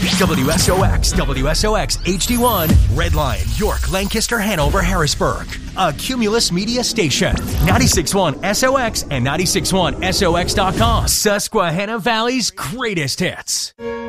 WSOX, WSOX HD1, Red Lion, York, Lancaster, Hanover, Harrisburg. A Cumulus Media station. 96.1 SOX and 96.1SOX.com. Susquehanna Valley's greatest hits.